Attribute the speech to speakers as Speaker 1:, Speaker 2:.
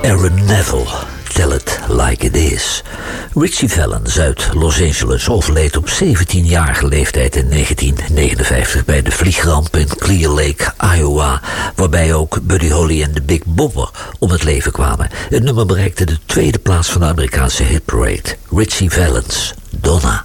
Speaker 1: Aaron Neville, Tell It Like It Is. Ritchie Valens uit Los Angeles overleed op 17-jarige leeftijd in 1959 bij de vliegramp in Clear Lake, Iowa, waarbij ook Buddy Holly en de Big Bopper om het leven kwamen. Het nummer bereikte de tweede plaats van de Amerikaanse hitparade. Ritchie Valens, Donna.